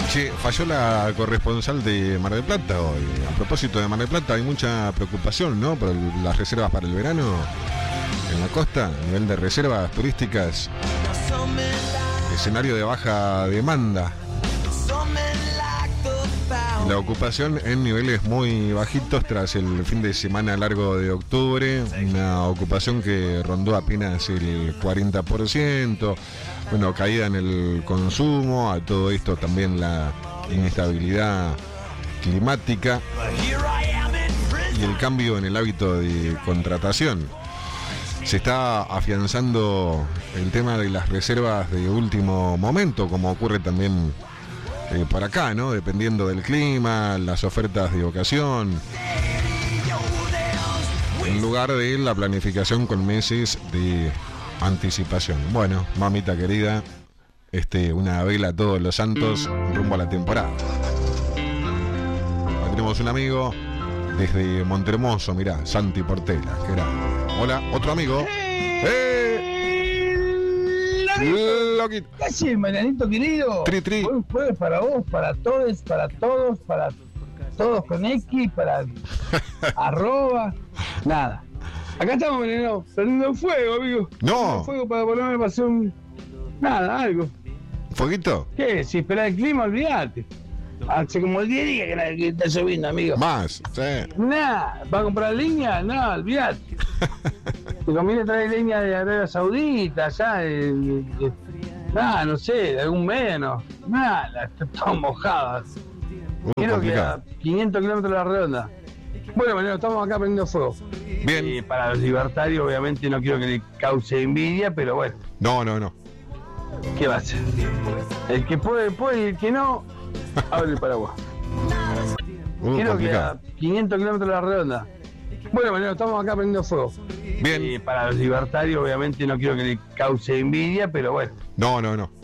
Che, falló la corresponsal de Mar del Plata hoy. A propósito de Mar del Plata, hay mucha preocupación, ¿no? Por las reservas para el verano en la costa, a nivel de reservas turísticas. Escenario de baja demanda. La ocupación en niveles muy bajitos tras el fin de semana largo de octubre. Una ocupación que rondó apenas el 40%. Bueno, caída en el consumo, a todo esto también la inestabilidad climática y el cambio en el hábito de contratación. Se está afianzando el tema de las reservas de último momento, como ocurre también por acá, ¿no? Dependiendo del clima, las ofertas de ocasión, en lugar de la planificación con meses de anticipación. Bueno, mamita querida, una vela a todos los santos rumbo a la temporada. Ahí tenemos un amigo desde Montehermoso, mirá, Santi Portela, que era. Hola, otro amigo. Loquito. ¿Qué haces, Marianito querido? Tri, tri. Buen jueves para vos, para todos, para todos con X, para arroba, nada. Acá estamos, Mariano, prendiendo fuego, amigo. No. Prendiendo fuego para ponerme para hacer nada, algo. ¿Fueguito? ¿Qué? Si esperás el clima, olvídate. Hace como 10 días que está lloviendo, amigo. Más, sí. Nada, ¿va a comprar leña? No, olvídate. Te conviene traer leña de Arabia Saudita, allá, nada, no sé, de algún menos. Nada, está todo mojado. Quiero que a 500 kilómetros de la redonda. Bueno, Mariano, estamos acá prendiendo fuego. Bien. Para los libertarios, obviamente, no quiero que le cause envidia, pero bueno. No. ¿Qué va a hacer? El que puede, y el que no, abre el paraguas. Quiero que a 500 kilómetros de la redonda. Bueno, Mariano, estamos acá prendiendo fuego. Bien. Para los libertarios, obviamente, no quiero que le cause envidia, pero bueno. No.